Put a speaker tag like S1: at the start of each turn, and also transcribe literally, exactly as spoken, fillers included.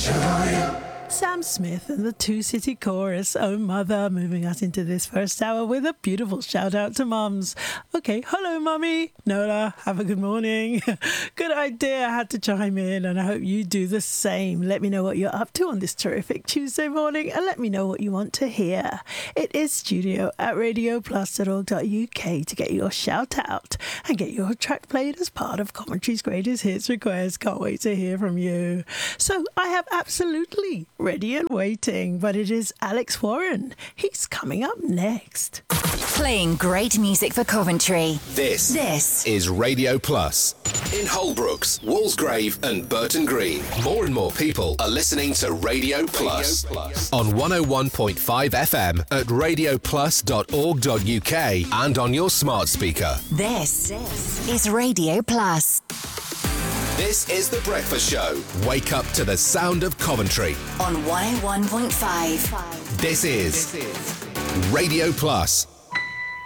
S1: Sam Smith and the Two City Chorus, Oh Mother, moving us into this first hour with a beautiful shout out to mums. Okay, hello mummy, Nola, have a good morning. Good idea, I had to chime in and I hope you do the same. Let me know what you're up to on this terrific Tuesday morning and let me know what you want to hear. It is studio at radio plus dot org dot uk to get your shout out and get your track played as part of Commentary's Greatest Hits request. Can't wait to hear from you. So I have absolutely ready and waiting, but it is Alex Warren. He's coming up next.
S2: Playing great music for Coventry.
S3: This,
S2: this
S3: is Radio Plus. In Holbrooks, Walsgrave and Burton Green, more and more people are listening to Radio Plus, Radio Plus. On one oh one point five F M at radio plus dot org dot uk and on your smart speaker.
S2: This, this is Radio Plus.
S3: This is The Breakfast Show. Wake up to the sound of Coventry.
S2: On one oh one point five.
S3: This is, this is Radio Plus.